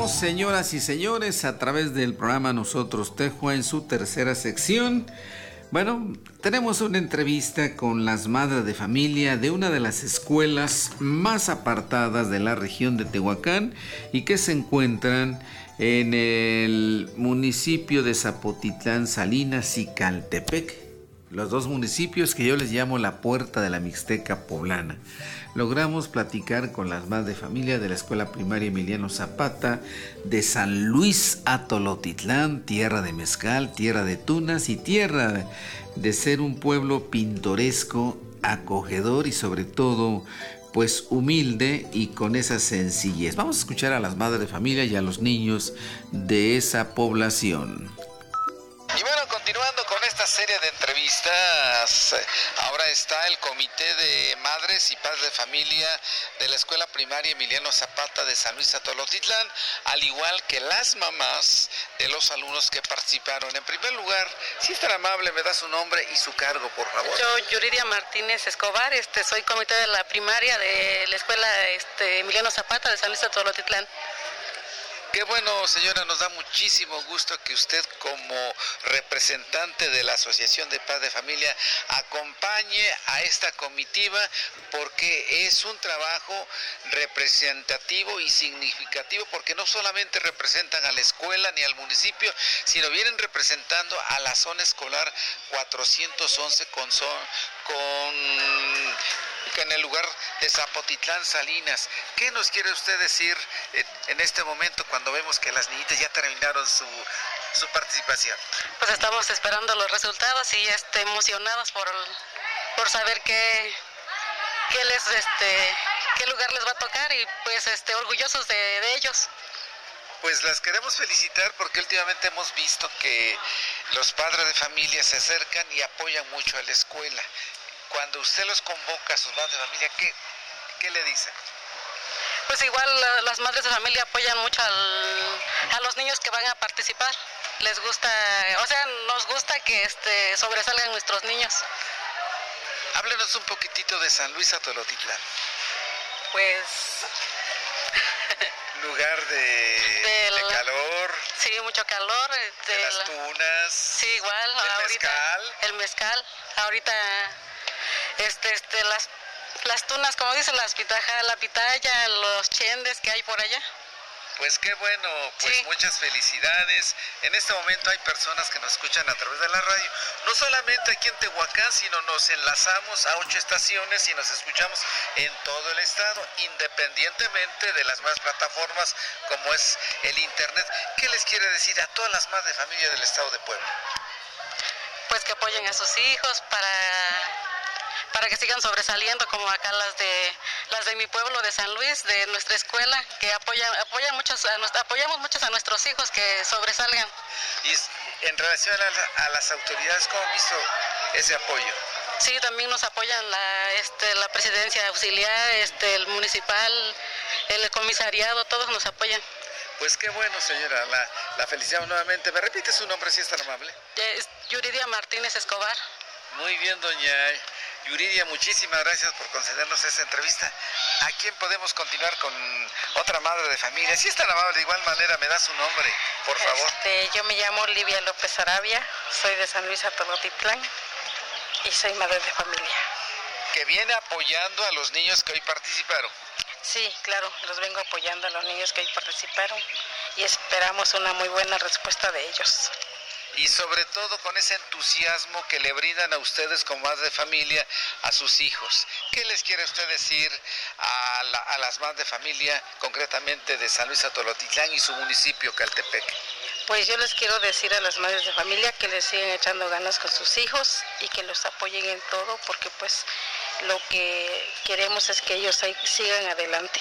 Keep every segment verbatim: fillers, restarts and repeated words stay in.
Continuamos, señoras y señores, a través del programa Nosotros Tejua en su tercera sección. Bueno, tenemos una entrevista con las madres de familia de una de las escuelas más apartadas de la región de Tehuacán y que se encuentran en el municipio de Zapotitlán, Salinas y Caltepec, los dos municipios que yo les llamo la puerta de la Mixteca poblana. Logramos platicar con las madres de familia de la Escuela Primaria Emiliano Zapata de San Luis Atolotitlán, tierra de mezcal, tierra de tunas y tierra de ser un pueblo pintoresco, acogedor y sobre todo pues humilde y con esa sencillez. Vamos a escuchar a las madres de familia y a los niños de esa población. Y bueno, continuando con esta serie de entrevistas, ahora está el Comité de Madres y Padres de Familia de la Escuela Primaria Emiliano Zapata de San Luis Atolotitlán, al igual que las mamás de los alumnos que participaron. En primer lugar, si es tan amable, me da su nombre y su cargo, por favor. Yo, Yuridia Martínez Escobar, este, soy comité de la primaria de la Escuela este, Emiliano Zapata de San Luis Atolotitlán. Qué bueno, señora, nos da muchísimo gusto que usted como representante de la Asociación de Padres de Familia acompañe a esta comitiva, porque es un trabajo representativo y significativo, porque no solamente representan a la escuela ni al municipio, sino vienen representando a la zona escolar cuatrocientos once con, son, con en el lugar de Zapotitlán, Salinas. ¿Qué nos quiere usted decir en este momento cuando vemos que las niñitas ya terminaron su, su participación? Pues estamos esperando los resultados y este, emocionados por, por saber qué, qué, les, este, qué lugar les va a tocar y pues este, orgullosos de, de ellos. Pues las queremos felicitar porque últimamente hemos visto que los padres de familia se acercan y apoyan mucho a la escuela. Cuando usted los convoca a sus madres de familia, ¿qué, qué le dicen? Pues igual las madres de familia apoyan mucho al, a los niños que van a participar. Les gusta, o sea, nos gusta que este, sobresalgan nuestros niños. Háblenos un poquitito de San Luis Atolotitlán. Pues... lugar de, Del, de calor. Sí, mucho calor. De, de las la, tunas. Sí, igual. El ahorita, mezcal. El mezcal. Ahorita, este, este, las, las tunas, como dicen, las pitajas, la pitaya, los chendes que hay por allá. Pues qué bueno, pues sí. Muchas felicidades. En este momento hay personas que nos escuchan a través de la radio, no solamente aquí en Tehuacán, sino nos enlazamos a ocho estaciones y nos escuchamos en todo el estado, independientemente de las más plataformas como es el internet. ¿Qué les quiere decir a todas las madres de familia del estado de Puebla? Pues que apoyen a sus hijos para... para que sigan sobresaliendo, como acá las de las de mi pueblo de San Luis, de nuestra escuela, que apoyan apoyan muchos a, apoyamos muchos a nuestros hijos que sobresalgan. Y en relación a, a las autoridades, ¿cómo han visto ese apoyo? Sí, también nos apoyan la este la presidencia auxiliar, este el municipal, el comisariado, todos nos apoyan. Pues qué bueno, señora, la, la felicitamos nuevamente. ¿Me repite su nombre si es tan amable? Es Yuridia Martínez Escobar. Muy bien, doña Yuridia, muchísimas gracias por concedernos esta entrevista. ¿A quién podemos continuar con otra madre de familia? Si es tan amable, de igual manera, me da su nombre, por favor. Este, yo me llamo Livia López Arabia, soy de San Luis Atolotitlán y soy madre de familia. Que viene apoyando a los niños que hoy participaron. Sí, claro, los vengo apoyando a los niños que hoy participaron y esperamos una muy buena respuesta de ellos. Y sobre todo con ese entusiasmo que le brindan a ustedes como madres de familia a sus hijos. ¿Qué les quiere usted decir a, la, a las madres de familia, concretamente de San Luis Atolotitlán y su municipio, Caltepec? Pues yo les quiero decir a las madres de familia que les sigan echando ganas con sus hijos y que los apoyen en todo, porque pues lo que queremos es que ellos sigan adelante.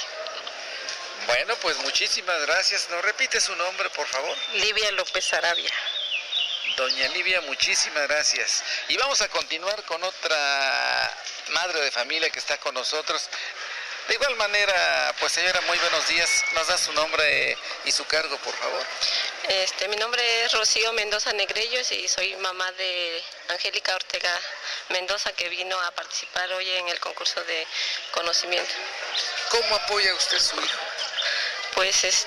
Bueno, pues muchísimas gracias. ¿Nos repite su nombre, por favor? Livia López Arabia. Doña Livia, muchísimas gracias. Y vamos a continuar con otra madre de familia que está con nosotros. De igual manera, pues señora, muy buenos días. ¿Nos da su nombre y su cargo, por favor? Este, mi nombre es Rocío Mendoza Negrellos y soy mamá de Angélica Ortega Mendoza, que vino a participar hoy en el concurso de conocimiento. ¿Cómo apoya usted a su hijo? Pues